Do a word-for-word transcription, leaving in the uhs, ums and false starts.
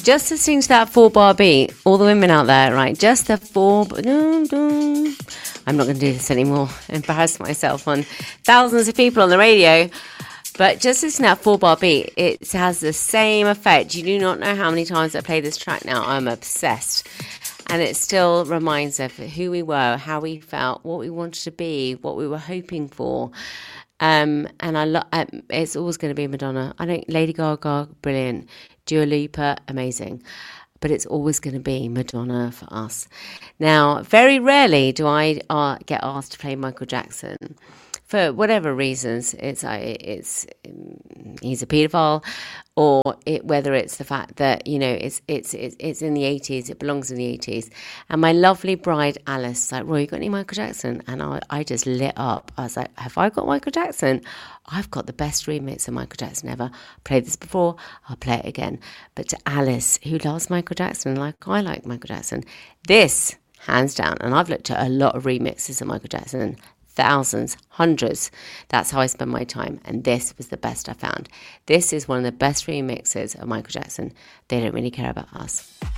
Just listening to that four-bar beat, all the women out there, right? Just the four... Dun, dun. I'm not going to do this anymore. Embarrass myself on thousands of people on the radio. But just listening to that four-bar beat, it has the same effect. You do not know how many times I play this track now. I'm obsessed. And it still reminds us of who we were, how we felt, what we wanted to be, what we were hoping for. Um, and I lo- it's always going to be Madonna. I think Lady Gaga, brilliant. Dua Lipa, amazing. But it's always going to be Madonna for us. Now, very rarely do I uh, get asked to play Michael Jackson. For whatever reasons, it's it's he's a paedophile, or it, whether it's the fact that, you know, it's it's it's, it's in the eighties, it belongs in the eighties. And my lovely bride Alice was like, Roy, you got any Michael Jackson? And I, I just lit up. I was like, have I got Michael Jackson? I've got the best remix of Michael Jackson ever. Played this before, I'll play it again. But to Alice, who loves Michael Jackson, like I like Michael Jackson, this, hands down, and I've looked at a lot of remixes of Michael Jackson, thousands, hundreds. That's how I spend my time. And this was the best I found. This is one of the best remixes of Michael Jackson. They don't really care about us.